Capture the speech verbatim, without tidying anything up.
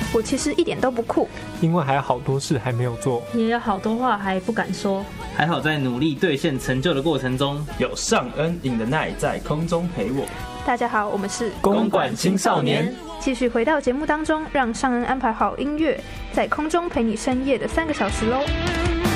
我其实一点都不酷， 因为还有好多事还没有做， 也有好多话还不敢说。 还好在努力兑现成就的过程中， 有尚恩 in the night 在空中陪我。 大家好，我们是公馆青少年， 继续回到节目当中，让尚恩安排好音乐，在空中陪你深夜的三个小时喽。